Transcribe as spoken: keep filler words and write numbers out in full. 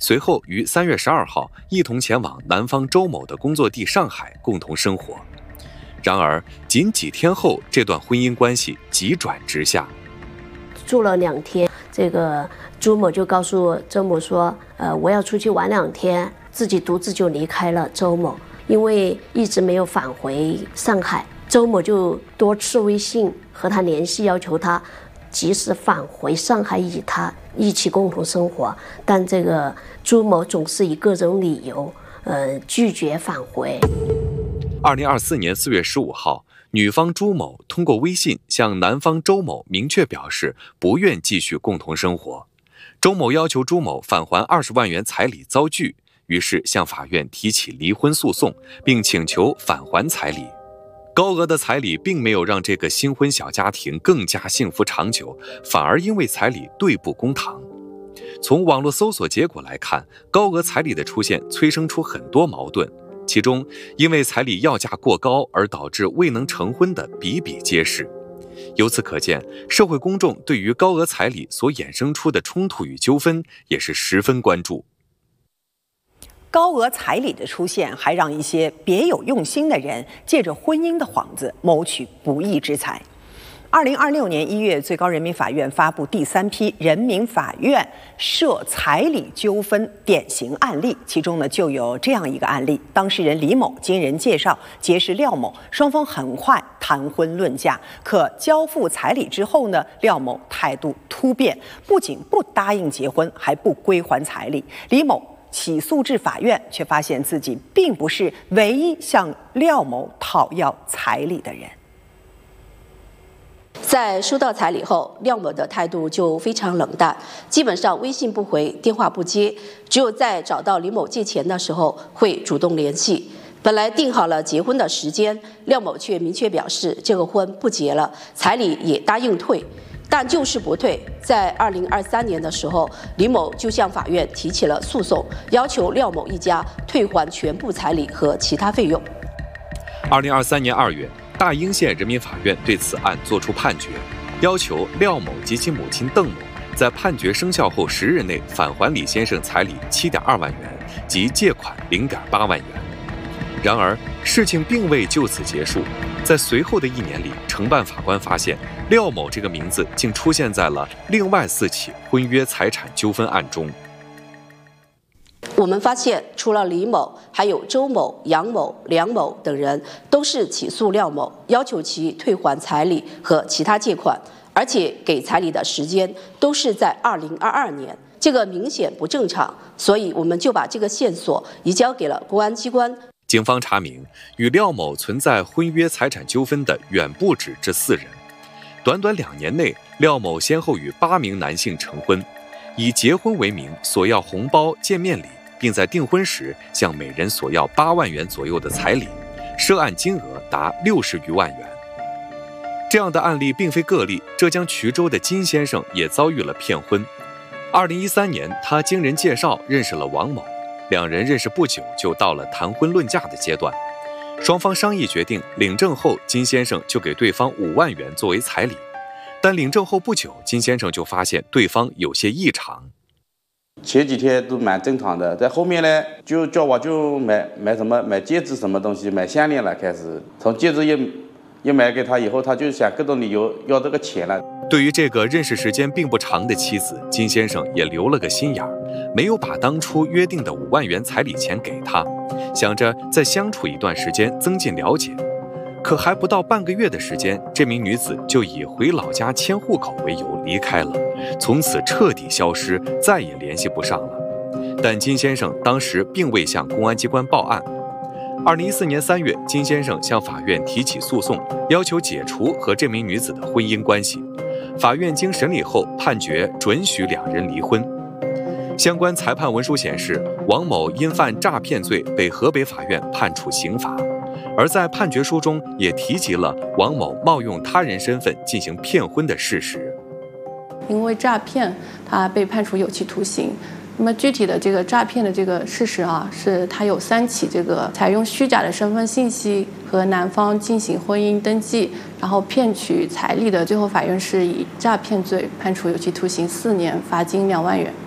随后于三月十二号一同前往男方周某的工作地上海共同生活。然而，仅几天后，这段婚姻关系急转直下。 住了两天，这个朱某就告诉周某说：“呃，我要出去玩两天。”自己独自就离开了周某，因为一直没有返回上海。周某就多次微信和他联系，要求他及时返回上海，与他一起共同生活。但这个朱某总是以各种理由，呃，拒绝返回。 二零二四年四月十五号，女方朱某通过微信向男方周某明确表示不愿继续共同生活。周某要求朱某返还二十万元彩礼遭拒，于是向法院提起离婚诉讼，并请求返还彩礼。高额的彩礼并没有让这个新婚小家庭更加幸福长久，反而因为彩礼对簿公堂。从网络搜索结果来看，高额彩礼的出现催生出很多矛盾，其中因为彩礼要价过高而导致未能成婚的比比皆是。由此可见，社会公众对于高额彩礼所衍生出的冲突与纠纷也是十分关注。 高额彩礼的出现，还让一些别有用心的人借着婚姻的幌子谋取不义之财。二零二六年一月，最高人民法院发布第三批人民法院涉彩礼纠纷典型案例，其中呢就有这样一个案例：当事人李某经人介绍结识廖某，双方很快谈婚论嫁。可交付彩礼之后呢，廖某态度突变，不仅不答应结婚，还不归还彩礼。李某起诉至法院，却发现自己并不是唯一向廖某讨要彩礼的人。 在收到彩礼后，廖某的态度就非常冷淡，基本上微信不回，电话不接，只有在找到李某借钱的时候会主动联系。本来定好了结婚的时间，廖某却明确表示这个婚不结了，彩礼也答应退。但就是不退。在二零二三年的时候，李某就向法院提起了诉讼，要求廖某一家退还全部彩礼和其他费用。 二零二三年二月，大英县人民法院对此案作出判决，要求廖某及其母亲邓某在判决生效后十日内返还李先生彩礼七点二万元及借款零点八万元。然而，事情并未就此结束。在随后的一年里，承办法官发现廖某这个名字竟出现在了另外四起婚约财产纠纷案中。 我们发现，除了李某，还有周某、杨某、梁某等人都是起诉廖某，要求其退还彩礼和其他借款，而且给彩礼的时间都是在二零二二年，这个明显不正常，所以我们就把这个线索移交给了公安机关。 警方查明，与廖某存在婚约财产纠纷的远不止这四人。短短两年内，廖某先后与八名男性成婚，以结婚为名索要红包、见面礼，并在订婚时向每人索要八万元左右的彩礼，涉案金额达六十余万元。这样的案例并非个例，浙江衢州的金先生也遭遇了骗婚。二零一三年，他经人介绍认识了王某。两人认识不久就到了谈婚论嫁的阶段，双方商议决定领证后，金先生就给对方五万元作为彩礼。但领证后不久，金先生就发现对方有些异常。 前几天都蛮正常的，在后面呢，就叫我就买买什么买戒指什么东西，买项链了。开始从戒指一一买给他以后，他就想各种理由要这个钱了。 对于这个认识时间并不长的妻子，金先生也留了个心眼儿，没有把当初约定的五万元彩礼钱给她，想着再相处一段时间增进了解。可还不到半个月的时间，这名女子就以回老家迁户口为由离开了，从此彻底消失，再也联系不上了。但金先生当时并未向公安机关报案。二零一四年三月，金先生向法院提起诉讼，要求解除和这名女子的婚姻关系。法院经审理后判决准许两人离婚。相关裁判文书显示，王某因犯诈骗罪被河北法院判处刑罚，而在判决书中也提及了王某冒用他人身份进行骗婚的事实。 因为诈骗，他被判处有期徒刑。那么具体的这个诈骗的这个事实啊，是他有三起这个采用虚假的身份信息和男方进行婚姻登记，然后骗取彩礼的，最后法院是以诈骗罪判处有期徒刑四年，罚金两万元。